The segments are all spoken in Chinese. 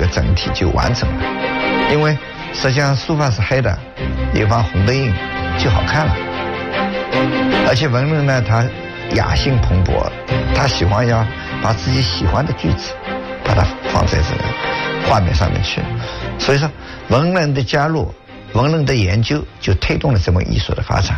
个整体就完成了。因为实际上书法是黑的，有放红的印就好看了。而且文人呢，他雅兴蓬勃，他喜欢要把自己喜欢的句子把它放在这个画面上面去，所以说文人的加入，文人的研究就推动了这门艺术的发展。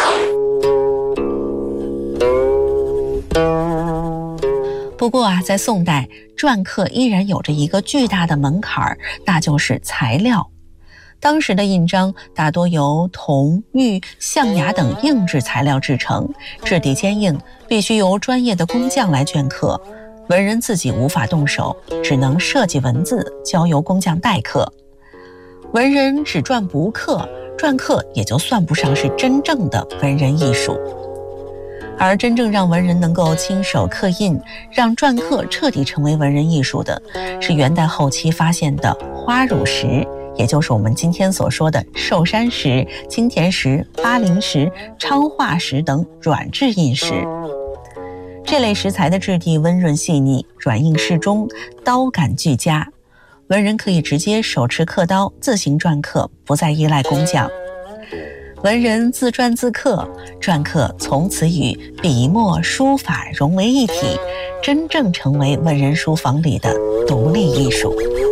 不过啊，在宋代，篆刻依然有着一个巨大的门槛，那就是材料。当时的印章大多由铜、玉、象牙等硬质材料制成，质地坚硬，必须由专业的工匠来镌刻。文人自己无法动手，只能设计文字，交由工匠代刻。文人只篆不刻，篆刻也就算不上是真正的文人艺术。而真正让文人能够亲手刻印，让篆刻彻底成为文人艺术的，是元代后期发现的花乳石，也就是我们今天所说的寿山石、金田石、巴陵石、昌化石等软质印石。这类石材的质地温润细腻，软硬适中，刀感俱佳。文人可以直接手持刻刀自行篆刻，不再依赖工匠。文人自篆自刻，篆刻从此与笔墨书法融为一体，真正成为文人书房里的独立艺术。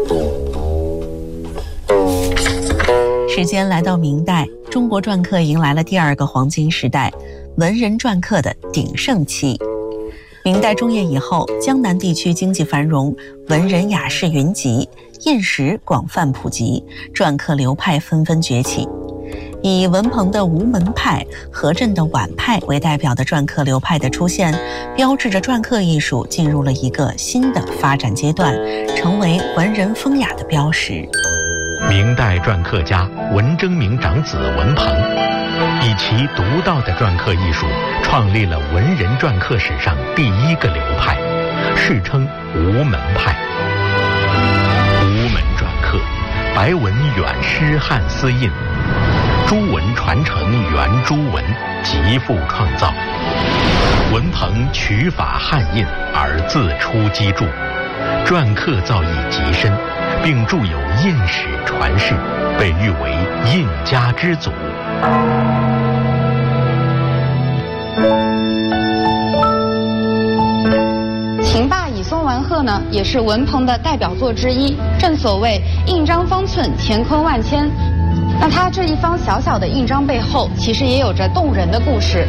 时间来到明代，中国篆刻迎来了第二个黄金时代，文人篆刻的鼎盛期。明代中叶以后，江南地区经济繁荣，文人雅士云集，印石广泛普及，篆刻流派纷纷崛起。以文鹏的吴门派、何震的晚派为代表的篆刻流派的出现，标志着篆刻艺术进入了一个新的发展阶段，成为文人风雅的标识。 明代篆刻家文征明长子文鹏，以其独到的篆刻艺术，创立了文人篆刻史上第一个流派，世称吴门派。吴门篆刻，白文远师汉丝印，朱文传承原朱文，极富创造。文鹏取法汉印而自出机注，篆刻造诣极深，并著有《印史传世》，被誉为印家之祖。 秦霸以松完鹤呢，也是文鹏的代表作之一。正所谓印章方寸，乾坤万千。那他这一方小小的印章背后，其实也有着动人的故事。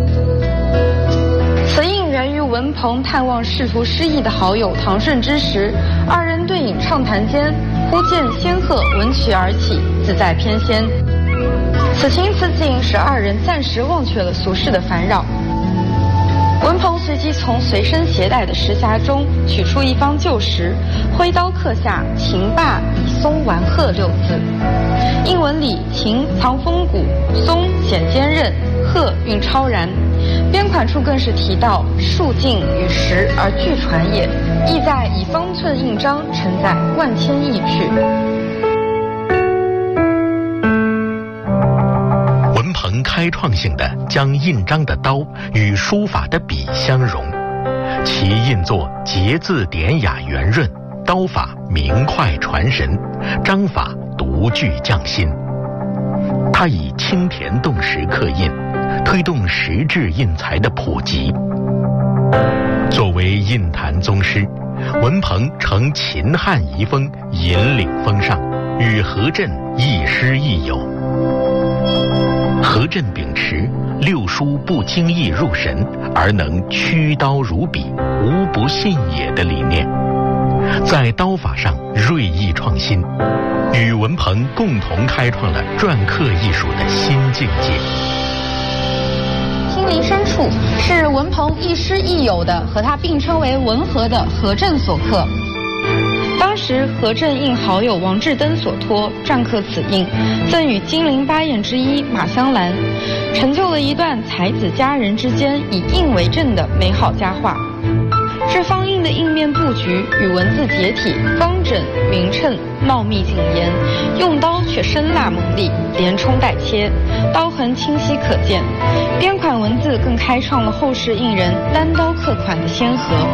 此印源于文鹏探望仕途失意的好友唐顺之时，二人对饮畅谈间，忽见仙鹤闻曲而起，自在翩跹。此情此景使二人暂时忘却了俗世的烦扰。文鹏随即从随身携带的石匣中取出一方旧石，挥刀刻下“秦霸以松完鹤”六字。印文里秦藏风骨，松显坚韧，鹤韵超然。边款处更是提到“数尽与时而俱传也”，意在以方寸印章承载万千意趣。 文鹏开创性的将印章的刀与书法的笔相融，其印作节字典雅圆润，刀法明快传神，章法独具匠心。他以青田洞石刻印，推动石质印材的普及。作为印坛宗师，文鹏承秦汉遗风，引领风尚，与何震亦师亦友。何震秉持六书不经意入神，而能驱刀如笔，无不信也的理念，在刀法上锐意创新，与文鹏共同开创了篆刻艺术的新境界。 亲临深处是文鹏亦师亦友的，和他并称为文和的何震所刻。当时何震应好友王志登所托，篆刻此印，赠与金陵八艳之一马香兰，成就了一段才子佳人之间以印为证的美好佳话。这方印的印面布局与文字结体方整匀称，茂密谨严，用刀却生辣猛利，连冲带切，刀痕清晰可见。边款文字更开创了后世印人单刀刻款的先河。